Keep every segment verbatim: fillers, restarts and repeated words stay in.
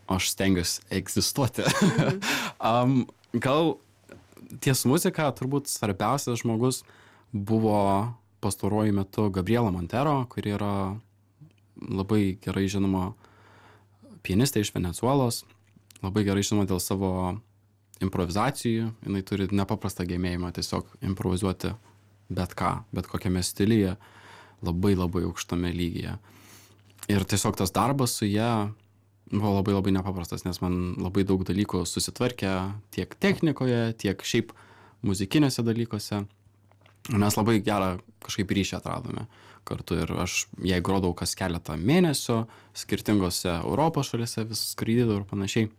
aš stengiuosi egzistuoti. um, gal ties muzika turbūt svarbiausias žmogus buvo pastaruoju metu Gabriela Montero, kuri yra labai gerai žinoma pianistė iš Venezuelos, labai gerai žinoma dėl savo improvizacijų, jinai turi nepaprastą gebėjimą tiesiog improvizuoti bet ką, bet kokiame stiliuje, labai labai aukštame lygyje. Ir tiesiog tas darbas su ja buvo labai labai nepaprastas, nes man labai daug dalykų susitvarkė tiek technikoje, tiek šiaip muzikiniuose dalykuose. Mes labai gerą kažkaip ryšį atradome kartu ir aš jai grodau kas keletą mėnesių, skirtingose Europos šalyse vis skraidydavau ir panašiai.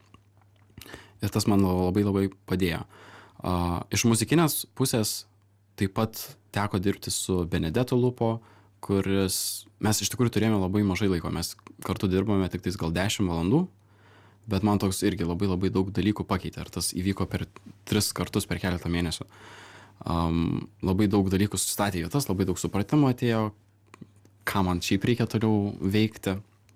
Ir tas man labai labai padėjo. Uh, iš muzikinės pusės taip pat teko dirbti su Benedetto Lupo, kuris, mes iš tikrųjų turėjome labai mažai laiko, mes kartu dirbome tik tais gal dešimt valandų, bet man toks irgi labai labai daug dalykų pakeitė, ir tas įvyko per tris kartus per keletą mėnesių. Um, labai daug dalykų sustatė vietas, labai daug supratimo atėjo, ką man šiaip reikia toliau veikti,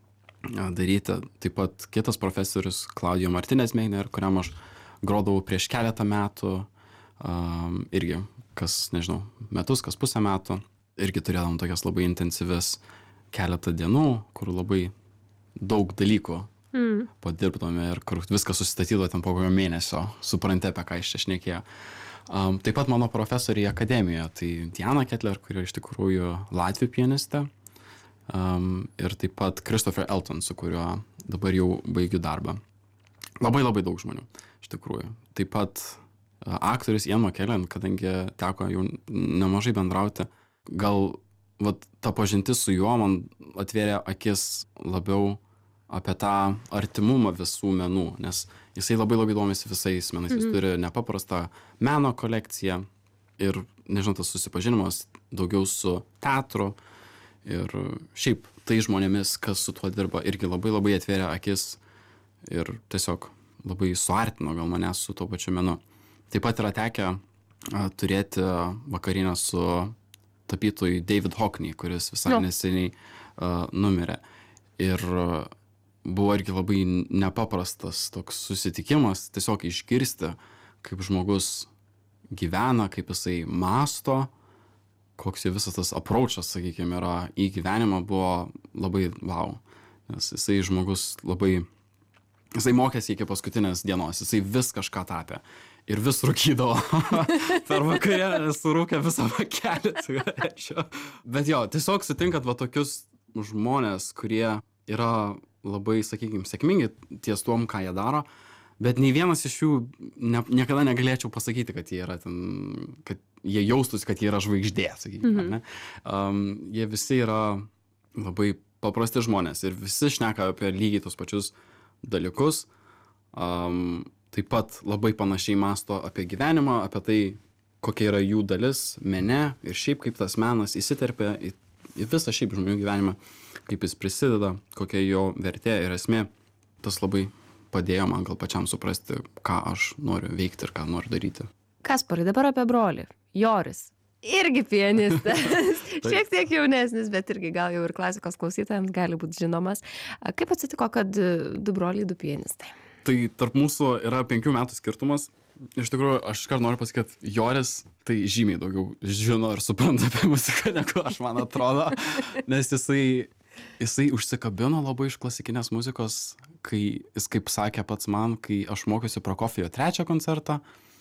daryti. Taip pat kitas profesorius, Claudio Martinez Meigner, kuriam aš grodavau prieš keletą metų, um, irgi kas, nežinau, metus, kas pusę metų, irgi turėdavom tokias labai intensyves keletą dienų, kur labai daug dalykų mm. padirbdome ir kur viskas susistatydavo ten po kokio mėnesio, supranti, apie ką iš čia šnekėjo. Um, taip pat mano profesoriai akademijoje, tai Diana Kettler, kuri iš tikrųjų latvių pianistė, um, ir taip pat Christopher Elton, su kuriuo dabar jau baigiu darbą. Labai labai daug žmonių, iš tikrųjų. Taip pat uh, aktorius Ian McKellen, kadangi teko jau nemažai bendrauti, gal vat, ta pažintis su juo man atvėrė akis labiau apie tą artimumą visų menų, nes jisai labai labai domisi visais menais, mm-hmm. jis turi nepaprastą meno kolekciją ir, nežinau, tas susipažinimas daugiau su teatru ir šiaip tai žmonėmis, kas su tuo dirba, irgi labai labai atvėrė akis ir tiesiog labai suartino gal mane su tuo pačiu menu. Taip pat yra tekę a, turėti vakarinę su tapytoju David Hockney, kuris visai no. neseniai uh, numirė. Ir uh, buvo irgi labai nepaprastas toks susitikimas, tiesiog išgirsti, kaip žmogus gyvena, kaip jisai masto, koks jo visas tas approachas, sakykime, yra į gyvenimą, buvo labai wow. Nes jisai žmogus labai, jisai mokėsi iki paskutinės dienos, jisai vis kažką tapė. Ir vis rūkydavo. Per vakarę surūkė visą pakelį cigarečių. Bet jo, tiesiog sutinkat va tokius žmonės, kurie yra labai, sakykime, sėkmingi ties tuom, ką jie daro, bet nei vienas iš jų ne, niekada negalėčiau pasakyti, kad jie yra ten, kad jie jaustųsi, kad jie yra žvaigždė, sakykime, mm-hmm. ne? Um, jie visi yra labai paprasti žmonės ir visi šneka apie lygiai tos pačius dalykus. Um, Taip pat labai panašiai masto apie gyvenimą, apie tai, kokia yra jų dalis mene ir šiaip kaip tas menas įsiterpia į, į visą šiaip žmonių gyvenimą, kaip jis prisideda, kokia jo vertė ir esmė. Tas labai padėjo man gal pačiam suprasti, ką aš noriu veikti ir ką noriu daryti. Kasparai, dabar apie brolį. Joris. Irgi pianistas. Šiek tiek jaunesnis, bet irgi gal jau ir klasikos klausytojams gali būti žinomas. Kaip atsitiko, kad du broliai, du pianistai? Tai tarp mūsų yra penkių metų skirtumas. Iš tikrųjų, aš iškart noriu pasakyti, Joris tai žymiai daugiau žino ir supranta apie muziką, negu aš, man atrodo. Nes jisai, jisai užsikabino labai iš klasikinės muzikos, kai jis, kaip sakė pats man, kai aš mokiausi Prokofijo trečią koncertą.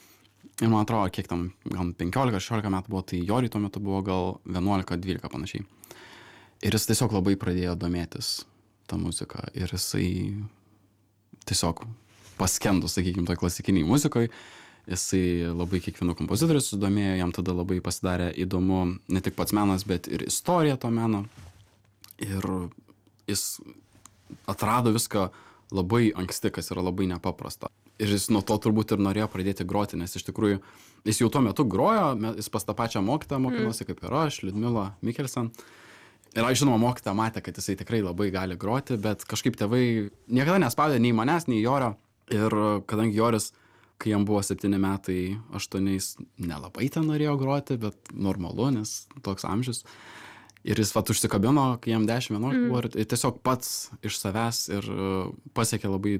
Ir man atrodo, kiek tam, gal penkiolika šešiolika metų buvo, tai Joriui tuo metu buvo gal vienuolika dvylika panašiai. Ir jis tiesiog labai pradėjo domėtis tą muziką. Ir jisai tiesiog paskendo, sakykime, toj klasikiniai muzikoje. Jisai labai kiekvienu kompozitoriu susidomėjo, jam tada labai pasidarė įdomu ne tik pats menas, bet ir istorija to meno. Ir jis atrado viską labai anksti, kas yra labai nepaprasta. Ir jis nuo to turbūt ir norėjo pradėti groti, nes iš tikrųjų jis jau tuo metu grojo, jis pas tą pačią mokytoją mokinosi, kaip ir aš, Liudmila Mikkelsen. Ir aš, žinoma, mokytoja matė, kad jisai tikrai labai gali groti, bet kažkaip tėvai niekada nespaudė nei manęs, nei Jorio. Ir kadangi Joris, kai jam buvo septyni metai, aštuoniais, nelabai ten norėjo groti, bet normalu, nes toks amžius. Ir jis vat užsikabino, kai jam dešimt vienuolika buvo, ir tiesiog pats iš savęs ir pasiekė labai